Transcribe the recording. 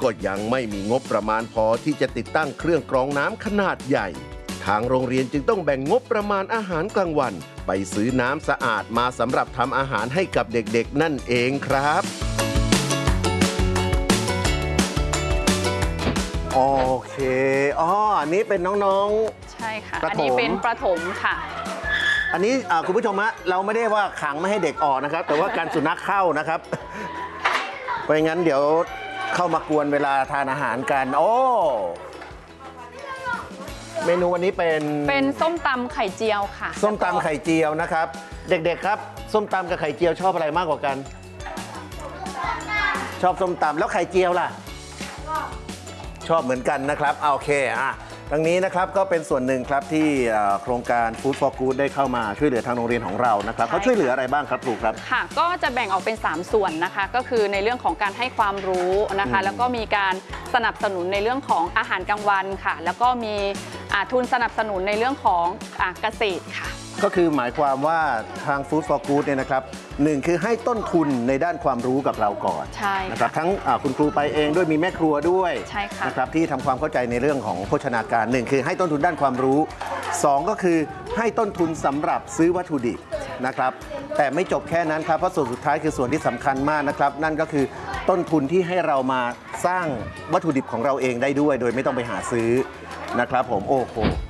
ก็ยังไม่มีงบประมาณพอที่จะติดตั้งเครื่องกรองน้ำขนาดใหญ่ทางโรงเรียนจึงต้องแบ่งงบประมาณอาหารกลางวันไปซื้อน้ำสะอาดมาสำหรับทำอาหารให้กับเด็กๆนั่นเองครับโอเคอันนี้เป็นน้องๆใช่ค่ะอันนี้เป็นประถมค่ะอันนี้คุณผู้ชมฮะเราไม่ได้ว่าขังไม่ให้เด็กออกนะครับแต่ว่าการสุนัขเข้านะครับเพราะงั้นเดี๋ยวเข้ามากวนเวลาทานอาหารกันเมนูวันนี้เป็นส้มตำไข่เจียวค่ะส้มตำไข่เจียวนะครับเด็กๆครับส้มตำกับไข่เจียวชอบอะไรมากกว่ากันชอบส้มตำแล้วไข่เจียวล่ะชอบเหมือนกันนะครับโอเคดังนี้นะครับก็เป็นส่วนหนึ่งครับที่โครงการ Food for Good ได้เข้ามาช่วยเหลือทางโรงเรียนของเรานะครับเขาช่วยเหลืออะไรบ้างครับครูครับค่ะก็จะแบ่งออกเป็น3ส่วนนะคะก็คือในเรื่องของการให้ความรู้นะคะแล้วก็มีการสนับสนุนในเรื่องของอาหารกลางวันค่ะแล้วก็มีทุนสนับสนุนในเรื่องของเกษตรค่ะก็คือหมายความว่าทาง Food for Good เนี่ยนะครับ1คือให้ต้นทุนในด้านความรู้กับเราก่อนใช่นะครับทั้งคุณครูไปเองด้วยมีแม่ครัวด้วยใช่ค่ะนะครับที่ทำความเข้าใจในเรื่องของโภชนาการ1คือให้ต้นทุนด้านความรู้2ก็คือให้ต้นทุนสำหรับซื้อวัตถุดิบนะครับแต่ไม่จบแค่นั้นครับเพราะส่วนสุดท้ายคือส่วนที่สำคัญมากนะครับนั่นก็คือต้นทุนที่ให้เรามาสร้างวัตถุดิบของเราเองได้ด้วยโดยไม่ต้องไปหาซื้อนะครับผมโอ้โห